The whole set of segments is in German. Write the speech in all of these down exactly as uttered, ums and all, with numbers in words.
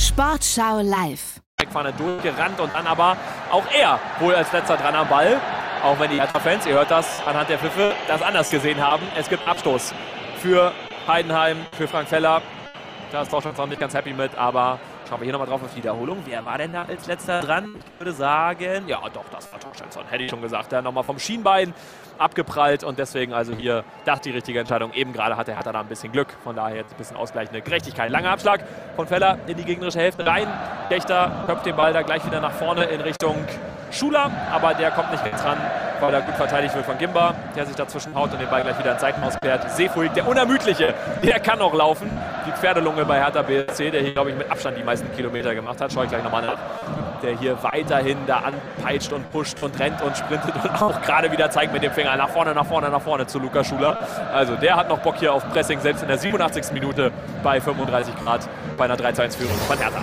Sportschau live. Vorne durchgerannt und dann aber auch er wohl als letzter dran am Ball. Auch wenn die Hertha-Fans, ihr hört das anhand der Pfiffe, das anders gesehen haben. Es gibt Abstoß für Heidenheim, für Frank Feller. Da ist Torschütze noch nicht ganz happy mit, aber schauen wir hier nochmal drauf auf die Wiederholung. Wer war denn da als letzter dran? Ich würde sagen, ja doch, das war Torstensson, hätte ich schon gesagt. Der nochmal vom Schienbein abgeprallt und deswegen also hier das die richtige Entscheidung. Eben gerade hatte er da ein bisschen Glück, von daher jetzt ein bisschen ausgleichende Gerechtigkeit. Langer Abschlag von Feller in die gegnerische Hälfte rein. Dächter köpft den Ball da gleich wieder nach vorne in Richtung Schuler, aber der kommt nicht ganz ran, weil er gut verteidigt wird von Gimba, der sich dazwischen haut und den Ball gleich wieder ins Seitenhaus klärt. Seefuig, der Unermüdliche, der kann noch laufen. Die Pferdelunge bei Hertha B S C, der hier, glaube ich, mit Abstand die meisten Kilometer gemacht hat. Schaue ich gleich nochmal nach. Der hier weiterhin da anpeitscht und pusht und rennt und sprintet und auch gerade wieder zeigt mit dem Finger nach vorne, nach vorne, nach vorne zu Lukas Schuler. Also der hat noch Bock hier auf Pressing, selbst in der siebenundachtzigsten Minute bei fünfunddreißig Grad bei einer drei zu eins Führung von Hertha.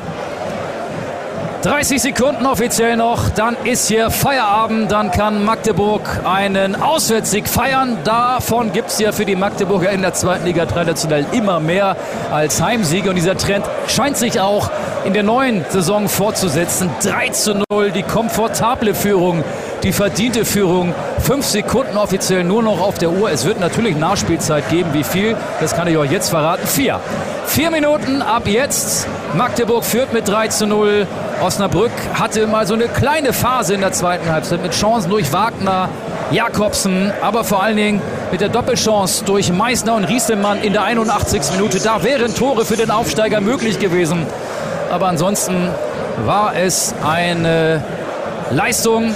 dreißig Sekunden offiziell noch, dann ist hier Feierabend, dann kann Magdeburg einen Auswärtssieg feiern. Davon gibt es ja für die Magdeburger in der zweiten Liga traditionell immer mehr als Heimsiege und dieser Trend scheint sich auch in der neuen Saison fortzusetzen. drei zu null, die komfortable Führung, die verdiente Führung, fünf Sekunden offiziell nur noch auf der Uhr. Es wird natürlich Nachspielzeit geben, wie viel, das kann ich euch jetzt verraten, vier. Vier Minuten ab jetzt, Magdeburg führt mit drei zu null. Osnabrück hatte mal so eine kleine Phase in der zweiten Halbzeit mit Chancen durch Wagner, Jakobsen, aber vor allen Dingen mit der Doppelchance durch Meissner und Riesemann in der einundachtzigsten Minute. Da wären Tore für den Aufsteiger möglich gewesen. Aber ansonsten war es eine Leistung,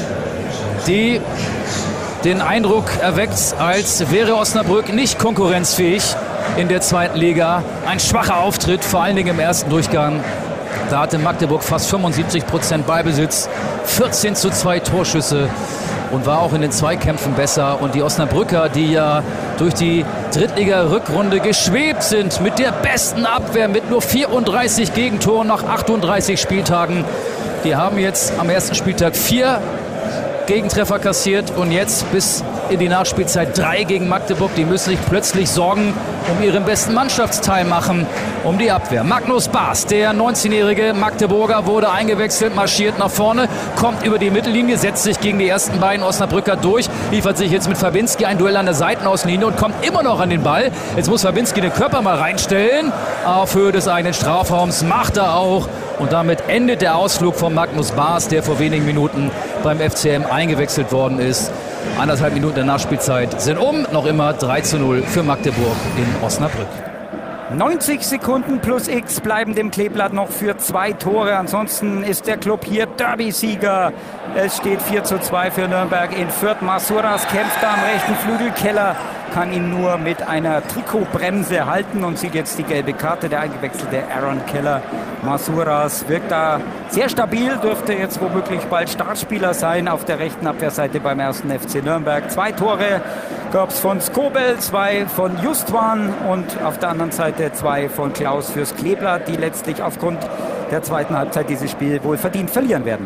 die den Eindruck erweckt, als wäre Osnabrück nicht konkurrenzfähig in der zweiten Liga. Ein schwacher Auftritt, vor allen Dingen im ersten Durchgang. Da hatte Magdeburg fast fünfundsiebzig Prozent Ballbesitz, vierzehn zu zwei Torschüsse und war auch in den Zweikämpfen besser. Und die Osnabrücker, die ja durch die Drittliga-Rückrunde geschwebt sind mit der besten Abwehr, mit nur vierunddreißig Gegentoren nach achtunddreißig Spieltagen, die haben jetzt am ersten Spieltag vier Gegentreffer kassiert und jetzt bis in die Nachspielzeit drei gegen Magdeburg. Die müssen sich plötzlich Sorgen um ihren besten Mannschaftsteil machen, um die Abwehr. Magnus Baas, der neunzehnjährige Magdeburger, wurde eingewechselt, marschiert nach vorne, kommt über die Mittellinie, setzt sich gegen die ersten beiden Osnabrücker durch, liefert sich jetzt mit Fabinski ein Duell an der Seitenaußenlinie und kommt immer noch an den Ball. Jetzt muss Fabinski den Körper mal reinstellen, auf Höhe des eigenen Strafraums, macht er auch. Und damit endet der Ausflug von Magnus Baas, der vor wenigen Minuten beim F C M eingewechselt worden ist. Anderthalb Minuten der Nachspielzeit sind um. Noch immer drei zu null für Magdeburg in Osnabrück. neunzig Sekunden plus X bleiben dem Kleeblatt noch für zwei Tore. Ansonsten ist der Club hier Derby-Sieger. Es steht vier zu zwei für Nürnberg in Fürth. Masuras kämpft da am rechten Flügel. Keller kann ihn nur mit einer Trikotbremse halten und sieht jetzt die gelbe Karte. Der eingewechselte Aaron Keller. Masuras wirkt da sehr stabil, dürfte jetzt womöglich bald Startspieler sein auf der rechten Abwehrseite beim ersten F C Nürnberg. Zwei Tore gab es von Skobel, zwei von Justwan und auf der anderen Seite zwei von Klaus fürs Kleeblatt, die letztlich aufgrund der zweiten Halbzeit dieses Spiel wohl verdient verlieren werden.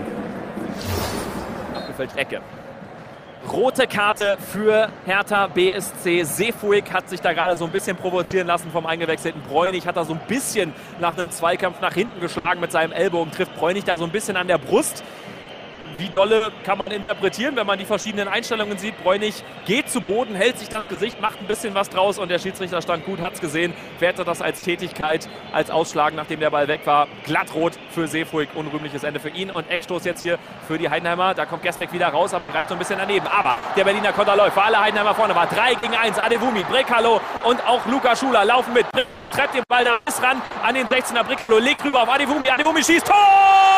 Ecke. Rote Karte für Hertha B S C. Seefuig hat sich da gerade so ein bisschen provozieren lassen vom eingewechselten Bräunig. Hat da so ein bisschen nach einem Zweikampf nach hinten geschlagen mit seinem Ellbogen. Trifft Bräunig da so ein bisschen an der Brust. Wie dolle kann man interpretieren, wenn man die verschiedenen Einstellungen sieht. Bräunig geht zu Boden, hält sich das Gesicht, macht ein bisschen was draus und der Schiedsrichter stand gut, hat es gesehen, wertet das als Tätigkeit, als Ausschlagen, nachdem der Ball weg war. Glattrot für Seefuig, unrühmliches Ende für ihn und Eckstoß jetzt hier für die Heidenheimer. Da kommt Gesbeck wieder raus, aber bleibt so ein bisschen daneben. Aber der Berliner Konter läuft, für alle Heidenheimer vorne war drei gegen eins. Adewumi, Brekalo und auch Lukas Schuler laufen mit. Treibt den Ball da bis ran an den sechzehner. Brekalo legt rüber auf Adewumi. Adewumi schießt. Tor!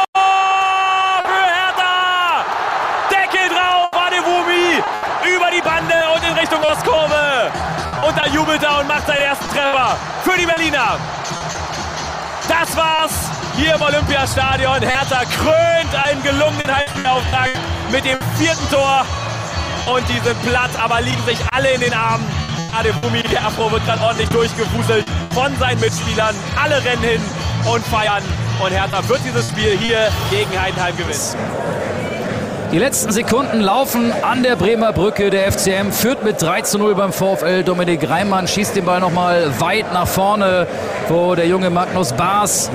Über die Bande und in Richtung Ostkurve. Und da jubelt er und macht seinen ersten Treffer für die Berliner. Das war's hier im Olympiastadion. Hertha krönt einen gelungenen Heimspielauftrag mit dem vierten Tor. Und die sind platt, aber liegen sich alle in den Armen. Adewumi, der Afro, wird gerade ordentlich durchgewuselt von seinen Mitspielern. Alle rennen hin und feiern. Und Hertha wird dieses Spiel hier gegen Heidenheim gewinnen. Die letzten Sekunden laufen an der Bremer Brücke. Der F C M führt mit drei zu null beim VfL. Dominik Reimann schießt den Ball nochmal weit nach vorne, wo der junge Magnus Baas